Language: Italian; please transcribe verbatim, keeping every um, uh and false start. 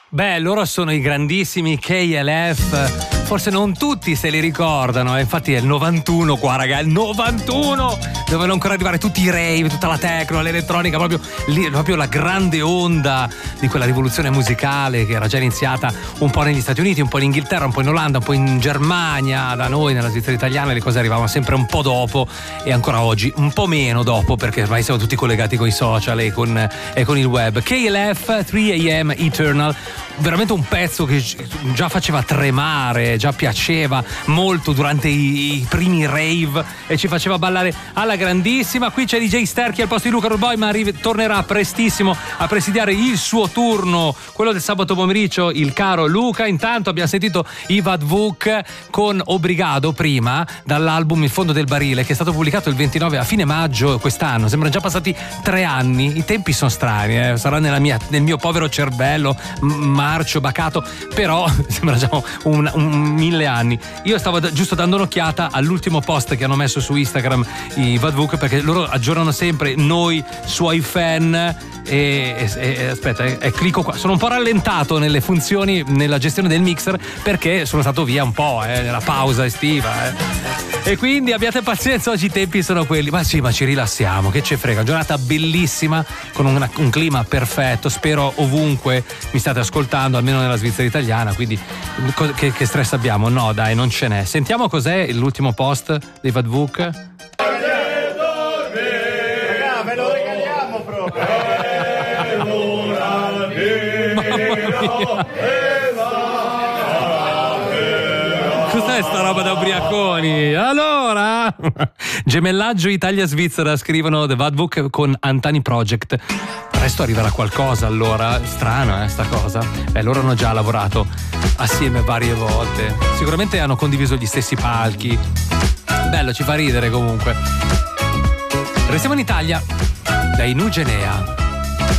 Beh, loro sono i grandissimi K L F. Forse non tutti se li ricordano, eh. Infatti è il novantuno qua, raga, il novantuno! Dovevano ancora arrivare tutti i rave, tutta la techno, l'elettronica, proprio, lì, proprio la grande onda di quella rivoluzione musicale che era già iniziata un po' negli Stati Uniti, un po' in Inghilterra, un po' in Olanda, un po' in Germania, da noi nella Svizzera italiana le cose arrivavano sempre un po' dopo e ancora oggi un po' meno dopo perché ormai siamo tutti collegati con i social e con, e con il web. K L F, tre A M Eternal, veramente un pezzo che già faceva tremare, già piaceva molto durante i, i primi rave e ci faceva ballare alla grandissima. Qui c'è D J Sterchi al posto di Luca Roboy, ma ri- tornerà prestissimo a presidiare il suo turno, quello del sabato pomeriggio, il caro Luca. Intanto abbiamo sentito Ivad Vuk con Obrigado prima, dall'album Il fondo del barile, che è stato pubblicato il ventinove a fine maggio quest'anno. Sembrano già passati tre anni, i tempi sono strani, eh. Sarà nella mia, nel mio povero cervello m- marcio, bacato, però sembra già un, un mille anni. Io stavo d- giusto dando un'occhiata all'ultimo post che hanno messo su Instagram i Vadvuk, perché loro aggiornano sempre noi suoi fan e, e, e aspetta, e, e clicco qua. Sono un po' rallentato nelle funzioni, nella gestione del mixer perché sono stato via un po' eh, nella pausa estiva eh. E quindi abbiate pazienza, oggi i tempi sono quelli, ma sì, ma ci rilassiamo, che ce frega. Giornata bellissima con una, un clima perfetto, spero ovunque mi state ascoltando, almeno nella Svizzera italiana, quindi che, che stress abbiamo? No dai, non ce n'è. Sentiamo cos'è l'ultimo post dei Vadvuk. Raga, ve lo regaliamo proprio. Cos'è sta roba da ubriaconi? Allora, gemellaggio Italia-Svizzera, scrivono The Vadvuk con Antani Project. Presto arriverà qualcosa, allora. Strano, eh, sta cosa. Beh, loro hanno già lavorato assieme varie volte. Sicuramente hanno condiviso gli stessi palchi. Bello, ci fa ridere comunque. Restiamo in Italia. Dai Nugenea.